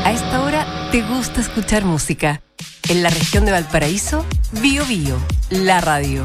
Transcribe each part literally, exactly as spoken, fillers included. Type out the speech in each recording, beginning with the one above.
A esta hora te gusta escuchar música. En la región de Valparaíso, Bio Bio, la radio.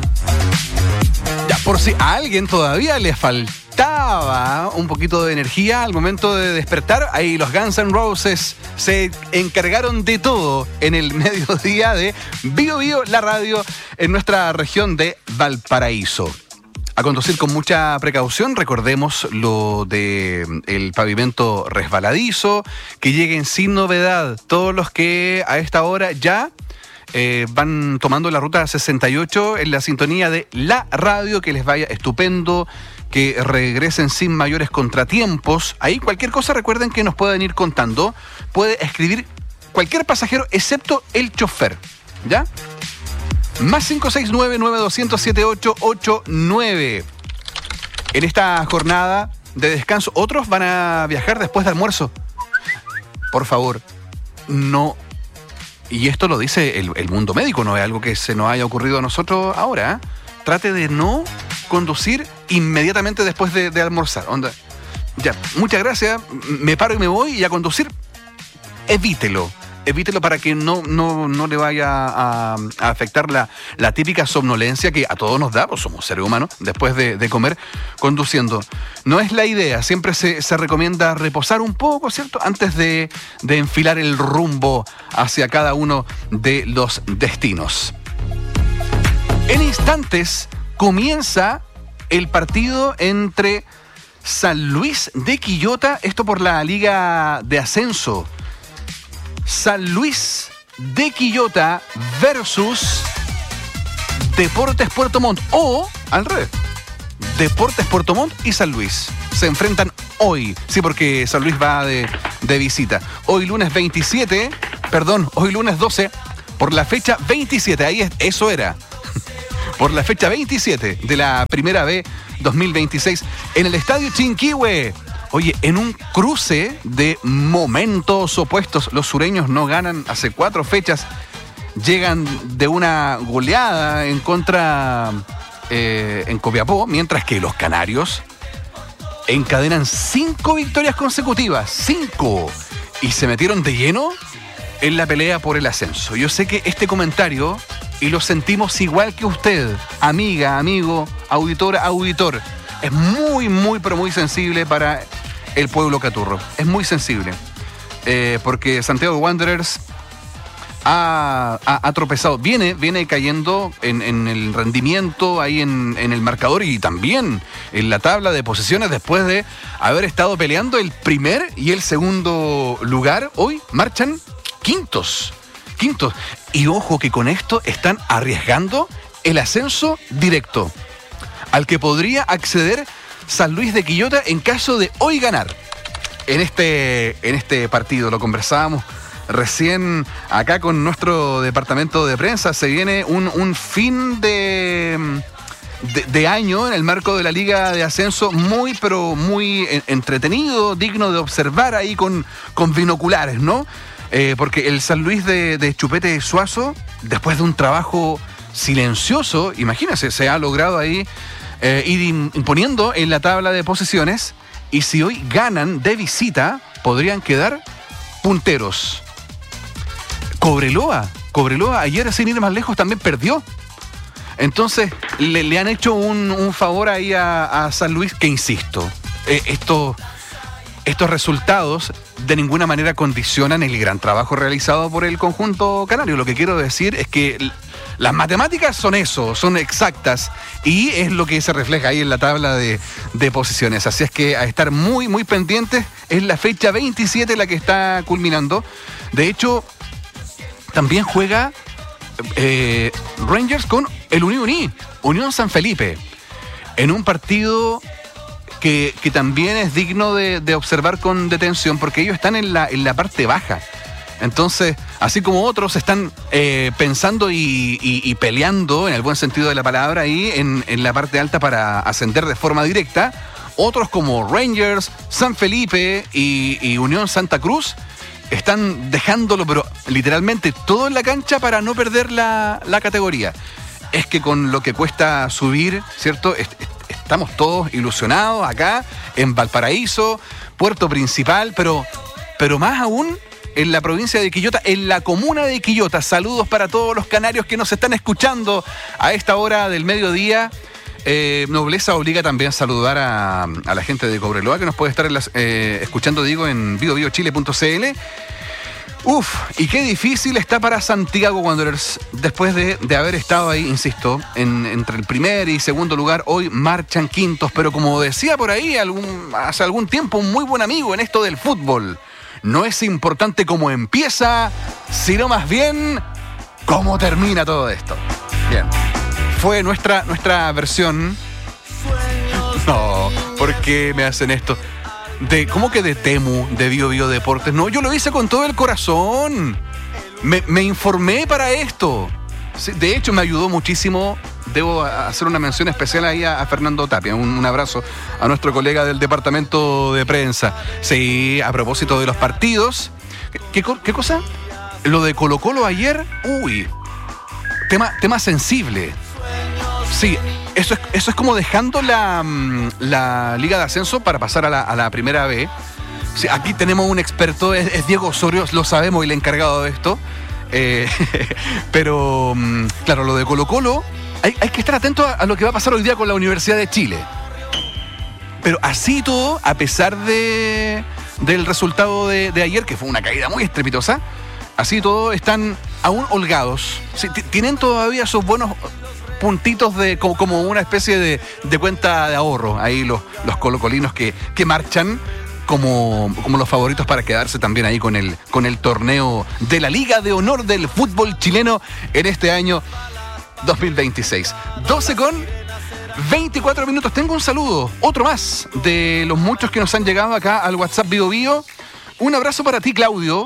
Ya, por si a alguien todavía le faltaba un poquito de energía al momento de despertar, ahí los Guns N' Roses se encargaron de todo en el mediodía de Bio Bio, la radio, en nuestra región de Valparaíso. A conducir con mucha precaución, recordemos lo de el pavimento resbaladizo, que lleguen sin novedad todos los que a esta hora ya eh, van tomando la ruta sesenta y ocho en la sintonía de la radio, que les vaya estupendo, que regresen sin mayores contratiempos. Ahí cualquier cosa recuerden que nos pueden ir contando, puede escribir cualquier pasajero excepto el chofer, ¿ya? Más cinco seis nueve, nueve dos cero, siete ocho ocho nueve. En esta jornada de descanso, otros van a viajar después de almuerzo. Por favor, no. Y esto lo dice el, el mundo médico, no es algo que se nos haya ocurrido a nosotros ahora, ¿eh? Trate de no conducir inmediatamente después de, de almorzar. Onda, ya, muchas gracias, me paro y me voy, y a conducir, evítelo. Evítelo para que no, no, no le vaya a, a afectar la, la típica somnolencia que a todos nos da, pues somos seres humanos, después de, de comer conduciendo. No es la idea, siempre se, se recomienda reposar un poco, ¿cierto?, antes de, de enfilar el rumbo hacia cada uno de los destinos. En instantes comienza el partido entre San Luis de Quillota, esto por la Liga de Ascenso. San Luis de Quillota versus Deportes Puerto Montt, o al revés, Deportes Puerto Montt y San Luis se enfrentan hoy, sí, porque San Luis va de, de visita. Hoy lunes veintisiete, perdón, hoy lunes doce, por la fecha veintisiete, ahí es, eso era, por la fecha veintisiete de la Primera B dos mil veintiséis en el Estadio Chinquihue. Oye, en un cruce de momentos opuestos, los sureños no ganan hace cuatro fechas, llegan de una goleada en contra eh, en Copiapó, mientras que los canarios encadenan cinco victorias consecutivas, cinco, y se metieron de lleno en la pelea por el ascenso. Yo sé que este comentario, y lo sentimos igual que usted, amiga, amigo, auditora, auditor, es muy, muy, pero muy sensible para el pueblo caturro. Es muy sensible. Eh, porque Santiago Wanderers ha, ha, ha tropezado. Viene, viene cayendo en, en el rendimiento, ahí en, en el marcador, y también en la tabla de posiciones, después de haber estado peleando el primer y el segundo lugar. Hoy marchan quintos. Quintos. Y ojo que con esto están arriesgando el ascenso directo, al que podría acceder San Luis de Quillota en caso de hoy ganar en este, en este partido. Lo conversábamos recién acá con nuestro departamento de prensa. Se viene un, un fin de, de, de año en el marco de la Liga de Ascenso muy, pero muy entretenido, digno de observar ahí con, con binoculares, ¿no? Eh, porque el San Luis de, de Chupete Suazo, después de un trabajo silencioso, imagínense, se ha logrado ahí Eh, ir imponiendo en la tabla de posiciones, y si hoy ganan de visita podrían quedar punteros. Cobreloa, Cobreloa ayer, sin ir más lejos, también perdió. Entonces le, le han hecho un, un favor ahí a, a San Luis, que insisto, eh, esto, estos resultados de ninguna manera condicionan el gran trabajo realizado por el conjunto canario. Lo que quiero decir es que las matemáticas son eso, son exactas, y es lo que se refleja ahí en la tabla de, de posiciones. Así es que a estar muy, muy pendientes. Es la fecha veintisiete la que está culminando. De hecho, también juega eh, Rangers con el Unión Uní, Unión San Felipe, en un partido que, que también es digno de, de observar con detención, porque ellos están en la, en la parte baja. Entonces, así como otros están eh, pensando y, y, y peleando, en el buen sentido de la palabra, ahí en, en la parte alta para ascender de forma directa, otros como Rangers, San Felipe y, y Unión Santa Cruz están dejándolo, pero literalmente todo en la cancha para no perder la, la categoría. Es que con lo que cuesta subir, ¿cierto? Est- estamos todos ilusionados acá en Valparaíso, puerto principal, pero, pero más aún en la provincia de Quillota, en la comuna de Quillota. Saludos para todos los canarios que nos están escuchando a esta hora del mediodía. Eh, Nobleza obliga también a saludar a, a la gente de Cobreloa, que nos puede estar en las, eh, escuchando, digo, en bio bio chile punto c l. Uf, y qué difícil está para Santiago Wanderers después de, de haber estado ahí, insisto, en, entre el primer y segundo lugar. Hoy marchan quintos, pero como decía por ahí algún, hace algún tiempo un muy buen amigo en esto del fútbol, no es importante cómo empieza, sino más bien cómo termina todo esto. Bien, fue nuestra, nuestra versión. No, ¿por qué me hacen esto? De, ¿Cómo que de Temu, de Bio Bio Deportes? No, yo lo hice con todo el corazón. Me, me informé para esto. De hecho, me ayudó muchísimo. Debo hacer una mención especial ahí a, a Fernando Tapia. Un, un abrazo a nuestro colega del departamento de prensa. Sí, a propósito de los partidos. ¿Qué, qué, qué cosa? Lo de Colo Colo ayer. Uy, tema, tema sensible. Sí. Eso es, eso es como dejando la, la Liga de Ascenso para pasar a la, a la Primera B. Sí, aquí tenemos un experto, es, es Diego Osorio, lo sabemos, y el encargado de esto. Eh, pero, claro, lo de Colo Colo, hay, hay que estar atento a, a lo que va a pasar hoy día con la Universidad de Chile. Pero así todo, a pesar de, del resultado de, de ayer, que fue una caída muy estrepitosa, así todo están aún holgados. Sí, t- tienen todavía esos buenos puntitos de como, como una especie de, de cuenta de ahorro. Ahí los, los colocolinos que, que marchan como, como los favoritos para quedarse también ahí con el, con el torneo de la Liga de Honor del fútbol chileno en este año dos mil veintiséis. doce con veinticuatro minutos. Tengo un saludo, otro más, de los muchos que nos han llegado acá al WhatsApp Bio Bio. Un abrazo para ti, Claudio.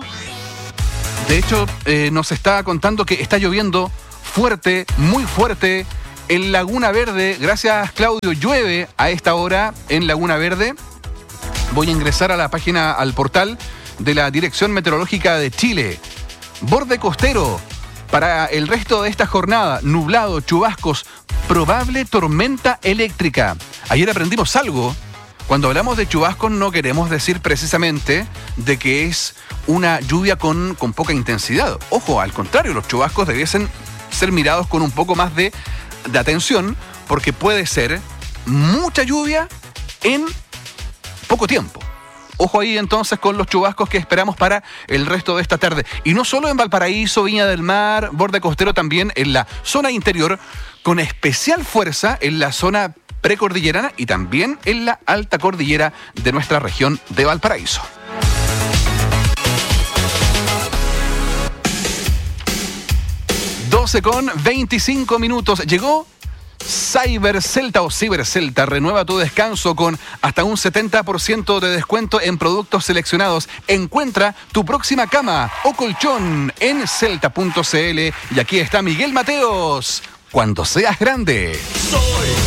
De hecho, eh, nos está contando que está lloviendo fuerte, muy fuerte en Laguna Verde. Gracias, Claudio. Llueve a esta hora en Laguna Verde. Voy a ingresar a la página, al portal de la Dirección Meteorológica de Chile. Borde costero para el resto de esta jornada. Nublado, chubascos, probable tormenta eléctrica. Ayer aprendimos algo. Cuando hablamos de chubascos no queremos decir precisamente de que es una lluvia con, con poca intensidad. Ojo, al contrario, los chubascos debiesen ser mirados con un poco más de, de atención, porque puede ser mucha lluvia en poco tiempo. Ojo ahí entonces con los chubascos que esperamos para el resto de esta tarde. Y no solo en Valparaíso, Viña del Mar, borde costero, también en la zona interior, con especial fuerza en la zona precordillerana y también en la alta cordillera de nuestra región de Valparaíso. doce con veinticinco minutos. Llegó Cyber Celta o Cyber Celta. Renueva tu descanso con hasta un setenta por ciento de descuento en productos seleccionados. Encuentra tu próxima cama o colchón en celta punto c l. Y aquí está Miguel Mateos. Cuando seas grande. Soy